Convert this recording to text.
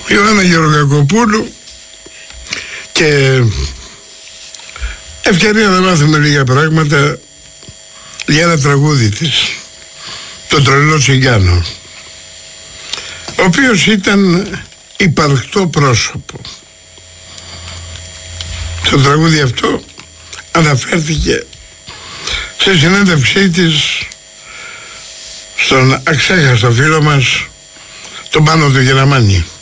Ιωάννα Γεωργακοπούλου, και ευκαιρία να μάθουμε λίγα πράγματα για ένα τραγούδι της, τον Τρελό Τσιγκάνο, ο οποίος ήταν υπαρκτό πρόσωπο. Το τραγούδι αυτό αναφέρθηκε σε συνέντευξή της στον αξέχαστο φίλο μας, τον Πάνο του Γεραμάνη.